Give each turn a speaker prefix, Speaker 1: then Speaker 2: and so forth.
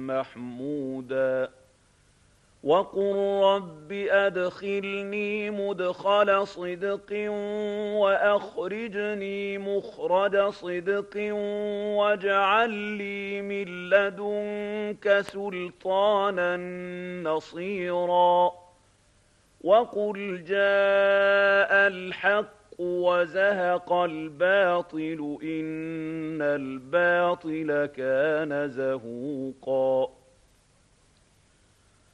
Speaker 1: محمودا وقل رب أدخلني مدخل صدق وأخرجني مخرج صدق واجعل لي من لدنك سلطانا نصيرا وقل جاء الحق وزهق الباطل إن الباطل كان زهوقا